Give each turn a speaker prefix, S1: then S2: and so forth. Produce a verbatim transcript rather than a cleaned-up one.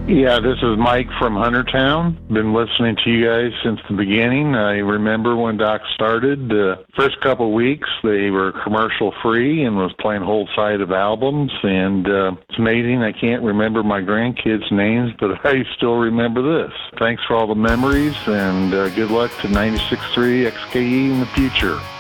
S1: Yeah, this is Mike from Huntertown. Been listening to you guys since the beginning. I remember when Doc started, the first couple weeks, they were commercial free and was playing whole side of albums. And uh, it's amazing I can't remember my grandkids' names, but I still remember this. Thanks for all the memories, and uh, good luck to ninety-six point three X K E in the future.